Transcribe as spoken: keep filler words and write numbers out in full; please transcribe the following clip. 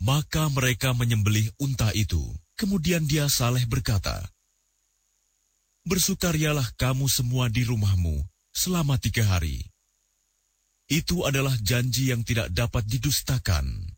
Maka mereka menyembelih unta itu. Kemudian dia Saleh berkata, "Bersukarialah kamu semua di rumahmu selama tiga hari. Itu adalah janji yang tidak dapat didustakan."